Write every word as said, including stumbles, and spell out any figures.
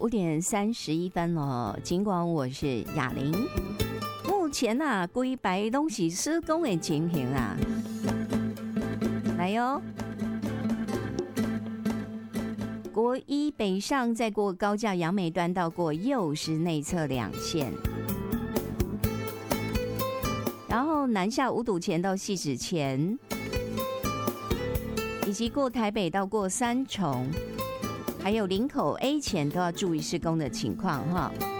五点三十一分哦。尽管我是雅玲，目前啊，规排拢是施工的情形啊。来哟、哦，国一北上，再过高架杨梅端到过右市内侧两线，然后南下五堵前到汐止前，以及过台北到过三重。还有林口 A 前都要注意施工的情况哈。